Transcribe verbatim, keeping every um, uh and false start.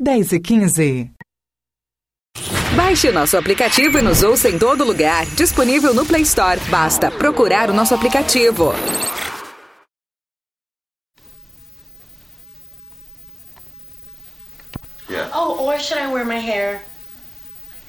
dez e quinze. Baixe o nosso aplicativo e nos ouça em todo lugar. Disponível no Play Store. Basta procurar o nosso aplicativo. Yeah. Oh, where should I wear my hair?